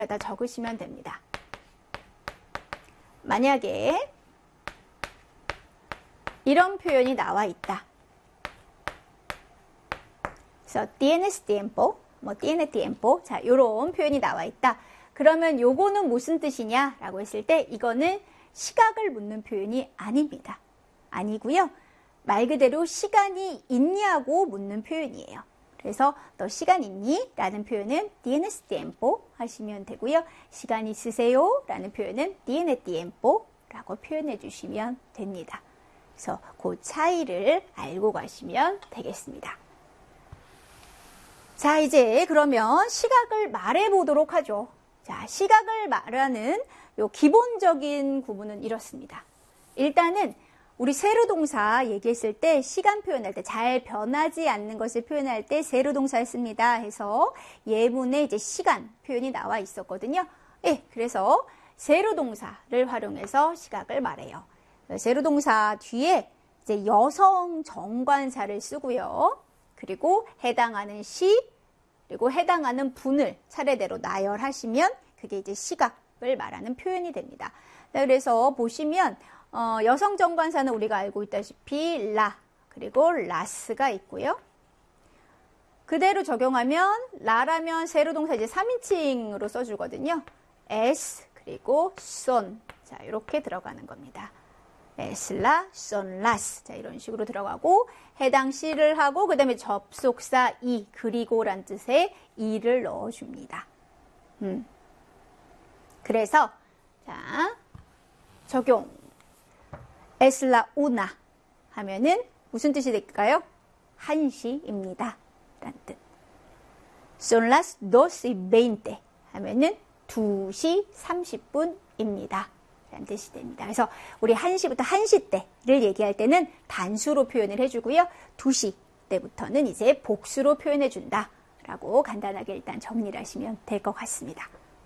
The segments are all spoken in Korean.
다 적으시면 됩니다. 만약에 이런 표현이 나와 있다. 그래서 tienes tiempo, tiene tiempo. 자, 요런 표현이 나와 있다. 그러면 요거는 무슨 뜻이냐라고 했을 때 이거는 시각을 묻는 표현이 아닙니다. 아니고요. 말 그대로 시간이 있냐고 묻는 표현이에요. 그래서 너 시간 있니? 라는 표현은 tienes tiempo 하시면 되고요. 시간 있으세요? 라는 표현은 tiene tiempo 라고 표현해 주시면 됩니다. 그래서 그 차이를 알고 가시면 되겠습니다. 자, 이제 그러면 시각을 말해 보도록 하죠. 자, 시각을 말하는 요 기본적인 구문은 이렇습니다. 일단은 우리 세로동사 얘기했을 때 시간 표현할 때 잘 변하지 않는 것을 표현할 때 세로동사를 씁니다 해서 예문에 이제 시간 표현이 나와 있었거든요. 예, 그래서 세로동사를 활용해서 시각을 말해요. 세로동사 뒤에 이제 여성 정관사를 쓰고요. 그리고 해당하는 시, 그리고 해당하는 분을 차례대로 나열하시면 그게 이제 시각을 말하는 표현이 됩니다. 그래서 보시면 여성 정관사는 우리가 알고 있다시피 라, 그리고 라스가 있고요. 그대로 적용하면 라라면 세로동사 이제 3인칭으로 써주거든요. s, 그리고 son. 자, 이렇게 들어가는 겁니다. es라, son, las. 자, 이런 식으로 들어가고 해당 시를 하고 그 다음에 접속사 이, 그리고 란 뜻의 이를 넣어줍니다. 그래서 자, 적용. es la una 하면은 무슨 뜻이 될까요? 1시입니다. 라는 뜻. son las 2:20 하면은 2시 30분입니다. 라는 뜻이 됩니다. 그래서 우리 1시부터 1시 때를 얘기할 때는 단수로 표현을 해주고요. 2시 때부터는 이제 복수로 표현해준다. 라고 간단하게 일단 정리를 하시면 될 것 같습니다.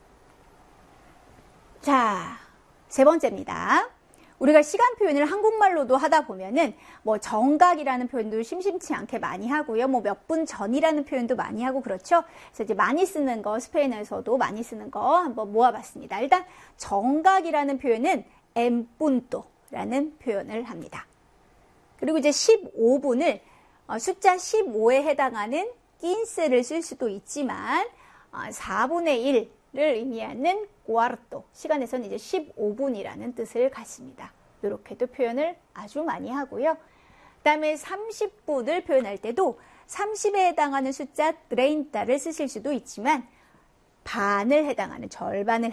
자, 세 번째입니다. 우리가 시간 표현을 한국말로도 하다 보면은 정각이라는 표현도 심심치 않게 많이 하고요. 몇 분 전이라는 표현도 많이 하고 그렇죠. 그래서 이제 많이 쓰는 거, 스페인어에서도 많이 쓰는 거 한번 모아봤습니다. 일단 정각이라는 표현은 en punto라는 표현을 합니다. 그리고 이제 15분을 숫자 15에 해당하는 quince를 쓸 수도 있지만 4분의 1을 의미하는 cuarto, 시간에서는 이제 15분이라는 뜻을 갖습니다. 이렇게도 표현을 아주 많이 하고요. 그 다음에 30분을 표현할 때도 30에 해당하는 숫자 30를 쓰실 수도 있지만 반을 해당하는, 절반에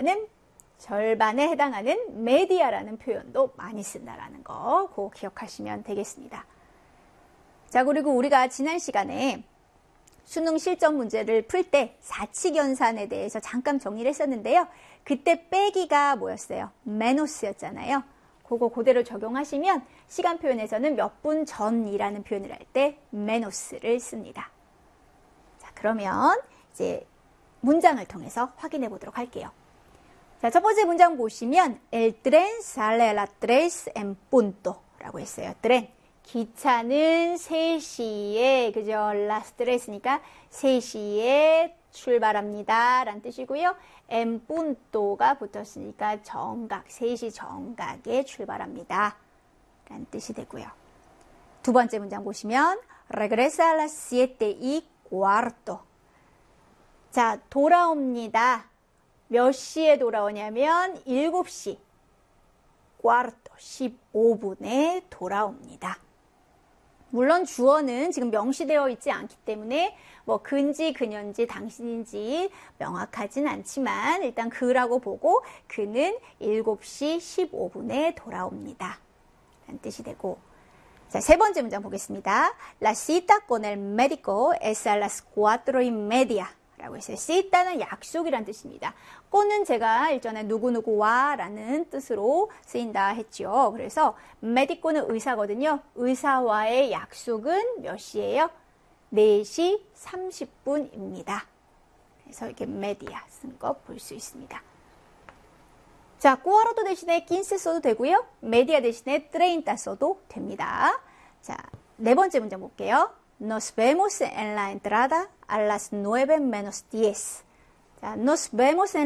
해당하는 media라는 표현도 많이 쓴다라는 거 그거 기억하시면 되겠습니다. 자, 그리고 우리가 지난 시간에 수능 실전 문제를 풀 때 사칙연산에 대해서 잠깐 정리를 했었는데요. 그때 빼기가 뭐였어요? 메노스였잖아요. 그거 그대로 적용하시면 시간 표현에서는 몇 분 전이라는 표현을 할 때 메노스를 씁니다. 자, 그러면 이제 문장을 통해서 확인해 보도록 할게요. 자, 첫 번째 문장 보시면 El tren sale a las 3 en punto 라고 했어요. tren. 기차는 3시에, 그죠? las 3니까 3시에 출발합니다. 라는 뜻이고요. en punto가 붙었으니까 정각, 3시 정각에 출발합니다. 라는 뜻이 되고요. 두 번째 문장 보시면 regresa a las 7:15. 자, 돌아옵니다. 몇 시에 돌아오냐면 7시 cuarto, 15분에 돌아옵니다. 물론 주어는 지금 명시되어 있지 않기 때문에 그인지 그년지 당신인지 명확하진 않지만 일단 그라고 보고 그는 7시 15분에 돌아옵니다. 라는 뜻이 되고, 자, 세 번째 문장 보겠습니다. La cita con el médico es a las 4:30 라고 했어요. cita는 약속이란 뜻입니다. con은 제가 일전에 누구누구와 라는 뜻으로 쓰인다 했죠. 그래서 medico는 의사거든요. 의사와의 약속은 몇 시예요? 4시 30분입니다. 그래서 이렇게 media 쓴 거 볼 수 있습니다. 자, cuarto 대신에 15 써도 되고요. media 대신에 30 써도 됩니다. 자, 네 번째 문장 볼게요. Nos vemos en la entrada a las 9:10. 자, nos vemos en